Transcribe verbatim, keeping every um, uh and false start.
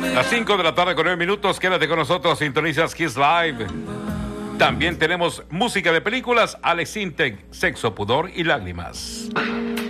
Las cinco de la tarde con nueve minutos, quédate con nosotros, sintonizas Kiss Live. También tenemos música de películas, Alex Intec, Sexo, Pudor y Lágrimas.